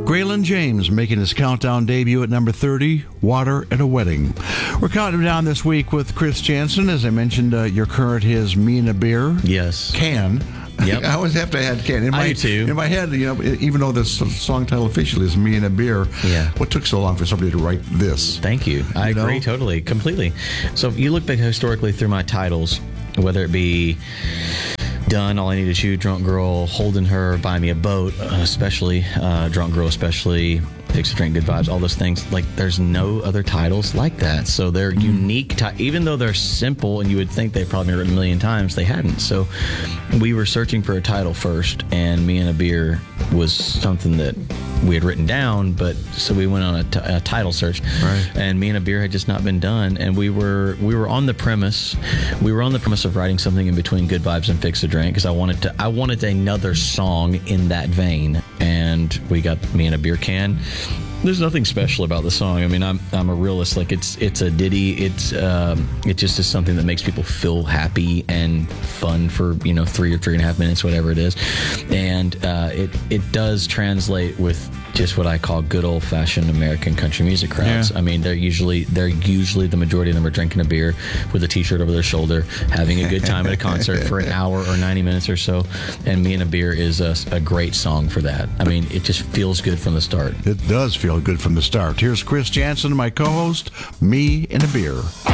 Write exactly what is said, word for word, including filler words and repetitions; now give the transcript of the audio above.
Graylin James making his countdown debut at number thirty, Water at a Wedding. We're counting down this week with Chris Janson. As I mentioned, uh, your current is Me and a Beer. Yes. Can. Yep. I always have to add can. In my, I do too. In my head, you know, even though the song title officially is Me and a Beer, yeah. what took so long for somebody to write this? Thank you. I you agree know? totally, completely. So if you look back historically through my titles, whether it be Done, All I Need Is You, Drunk Girl, Holding Her, Buy Me a Boat, uh, especially, uh, Drunk Girl especially, Fix a Drink, Good Vibes, all those things, like there's no other titles like that. So they're mm. unique, ti- even though they're simple and you would think they've probably been written a million times, they hadn't. So we were searching for a title first, and Me and a Beer was something that we had written down, but so we went on a, t- a title search, right. and Me and a Beer had just not been done, and we were we were on the premise we were on the premise of writing something in between Good Vibes and Fix a Drink, because I wanted to I wanted another song in that vein, and we got Me and a Beer Can. There's nothing special about the song. I mean, I'm I'm a realist. Like it's it's a ditty. It's um, it just is something that makes people feel happy and fun for you know three or three and a half minutes, whatever it is, and uh, it it does translate with just what I call good old fashioned American country music crowds. Yeah. I mean, they're usually they're usually the majority of them are drinking a beer with a T-shirt over their shoulder, having a good time at a concert for an hour or ninety minutes or so. And Me and a Beer is a, a great song for that. I mean, it just feels good from the start. It does feel good from the start. Here's Chris Janson, my co-host, Me and a Beer.